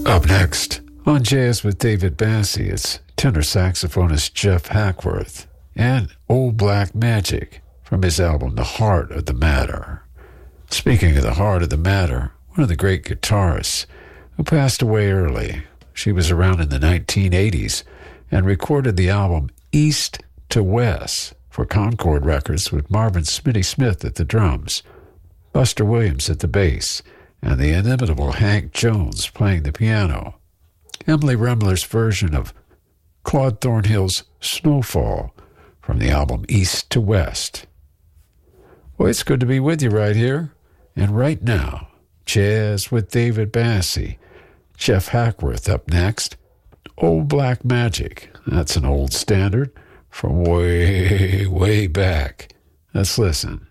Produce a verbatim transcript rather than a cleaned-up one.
Up next, on Jazz with David Bassey, it's tenor saxophonist Jeff Hackworth and Old Black Magic from his album The Heart of the Matter. Speaking of the heart of the matter, one of the great guitarists who passed away early. She was around in the nineteen eighties and recorded the album East to West for Concord Records with Marvin Smitty Smith at the drums, Buster Williams at the bass, and the inimitable Hank Jones playing the piano. Emily Remler's version of Claude Thornhill's Snowfall from the album East to West. Well, it's good to be with you right here and right now. Jazz with David Bassey. Jeff Hackworth up next. Old Black Magic. That's an old standard from way, way back. Let's listen.